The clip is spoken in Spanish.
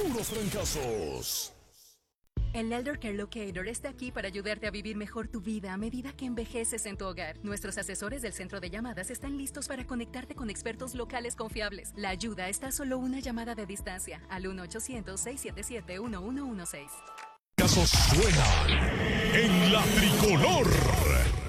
puros fracasos. El Elder Care Locator está aquí para ayudarte a vivir mejor tu vida a medida que envejeces en tu hogar. Nuestros asesores del centro de llamadas están listos para conectarte con expertos locales confiables. La ayuda está a solo una llamada de distancia al 1-800-677-1116. Casos suenan en la tricolor.